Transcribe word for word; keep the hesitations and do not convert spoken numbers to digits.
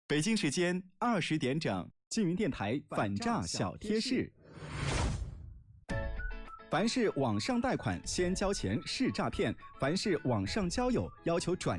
北京时间二十点整，缙云电台反诈小贴士。凡是网上贷款先交钱是诈骗，凡是网上交友要求转